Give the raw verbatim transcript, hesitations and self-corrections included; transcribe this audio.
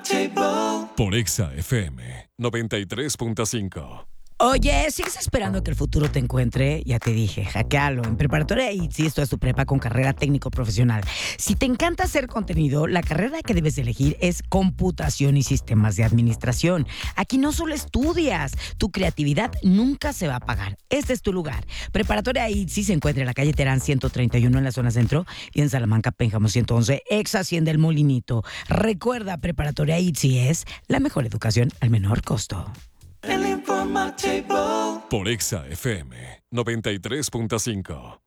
Por Exa F M noventa y tres punto cinco. Oye, ¿sigues esperando que el futuro te encuentre? Ya te dije, hackealo. En Preparatoria I T S I, esto es tu prepa con carrera técnico profesional. Si te encanta hacer contenido, la carrera que debes elegir es Computación y Sistemas de Administración. Aquí no solo estudias, tu creatividad nunca se va a apagar. Este es tu lugar. Preparatoria I T S I se encuentra en la calle Terán ciento treinta y uno en la zona centro y en Salamanca, Pénjamo ciento once, ex Hacienda El Molinito. Recuerda, Preparatoria I T S I es la mejor educación al menor costo. Por Exa F M noventa y tres punto cinco.